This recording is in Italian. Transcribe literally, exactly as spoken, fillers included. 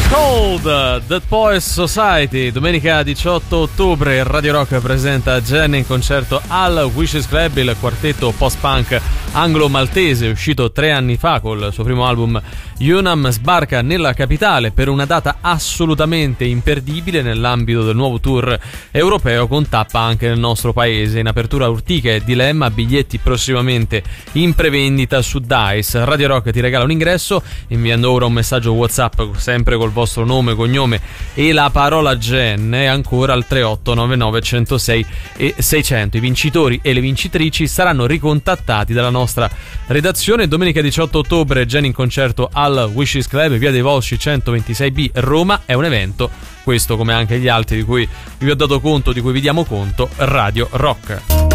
Cold, The Poets Society. Domenica diciotto ottobre Radio Rock presenta Jenny in concerto al Wishes Club, il quartetto post-punk anglo-maltese uscito tre anni fa col suo primo album Unam sbarca nella capitale per una data assolutamente imperdibile nell'ambito del nuovo tour europeo con tappa anche nel nostro paese. In apertura Urtica e Dilemma, biglietti prossimamente in prevendita su Dice. Radio Rock ti regala un ingresso inviando ora un messaggio WhatsApp sempre col vostro nome, cognome e la parola Gen e ancora al tre otto nove nove uno zero sei e seicento. I vincitori e le vincitrici saranno ricontattati dalla nostra redazione. Domenica diciotto ottobre Gen in concerto al Wishes Club, via dei Volsci centoventisei B, Roma. È un evento, questo come anche gli altri di cui vi ho dato conto, di cui vi diamo conto, Radio Rock.